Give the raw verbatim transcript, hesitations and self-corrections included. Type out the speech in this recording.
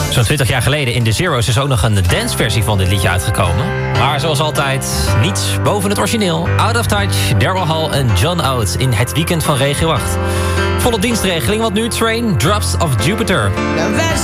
Zo'n twintig jaar geleden in The Zero's is ook nog een danceversie van dit liedje uitgekomen. Maar zoals altijd, niets boven het origineel. Out of Touch, Daryl Hall en John Oates in het weekend van Regio acht. Volle dienstregeling, want nu Train, Drops of Jupiter.